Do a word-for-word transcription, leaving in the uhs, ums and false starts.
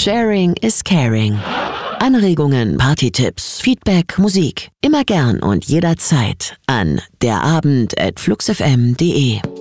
Sharing is caring. Anregungen, Partytipps, Feedback, Musik. Immer gern und jederzeit an derabend at fluxfm punkt de.